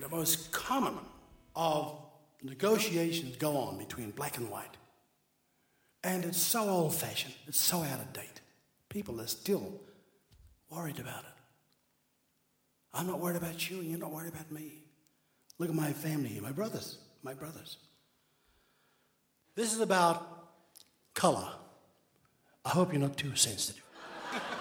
the most common of negotiations go on between black and white. And it's so old-fashioned, it's so out of date. People are still worried about it. I'm not worried about you, and you're not worried about me. Look at my family here, my brothers. This is about color. I hope you're not too sensitive.